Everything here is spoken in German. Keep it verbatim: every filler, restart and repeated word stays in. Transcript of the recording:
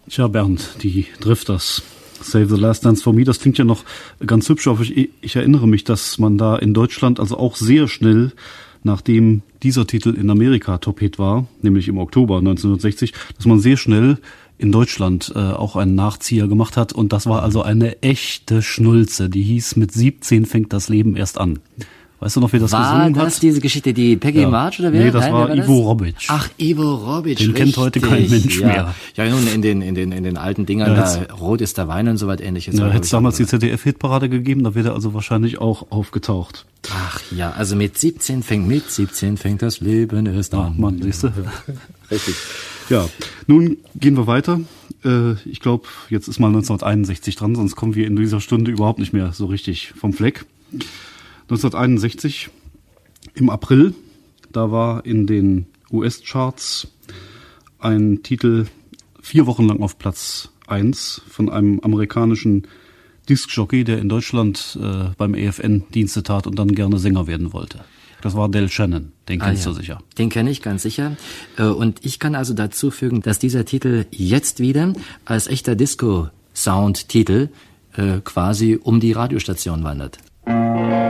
Tja, Bernd, die Drifters. Save the Last Dance for Me, das klingt ja noch ganz hübsch, aber ich, ich erinnere mich, dass man da in Deutschland also auch sehr schnell, nachdem dieser Titel in Amerika Top-Hit war, nämlich im Oktober neunzehnhundertsechzig, dass man sehr schnell in Deutschland äh, auch einen Nachzieher gemacht hat und das war also eine echte Schnulze, die hieß "Mit siebzehn fängt das Leben erst an". Weißt du noch, wer das war gesungen hat? War das diese Geschichte, die Peggy ja. March oder wer? Nee, das Nein, war, war Ivo das? Robic. Ach, Ivo Robic, Den richtig. kennt heute kein Mensch ja. mehr. Ja, nun in den in den in den alten Dingern, ja, da Rot ist der Wein und so was Ähnliches. Ja, hätte es damals die Z D F-Hitparade gegeben, da wäre er also wahrscheinlich auch aufgetaucht. Ach ja, also mit siebzehn fängt mit siebzehn fängt das Leben erst an. Ach Mann, siehst du? Richtig. Ja, nun gehen wir weiter. Äh, ich glaube, jetzt ist mal neunzehnhunderteinundsechzig dran, sonst kommen wir in dieser Stunde überhaupt nicht mehr so richtig vom Fleck. neunzehnhunderteinundsechzig im April, da war in den U S-Charts ein Titel vier Wochen lang auf Platz eins von einem amerikanischen Diskjockey, der in Deutschland äh, beim E F N Dienste tat und dann gerne Sänger werden wollte. Das war Del Shannon, den kennst ah, ja. du sicher. Den kenne ich ganz sicher. Und ich kann also dazu fügen, dass dieser Titel jetzt wieder als echter Disco-Sound-Titel äh, quasi um die Radiostation wandert.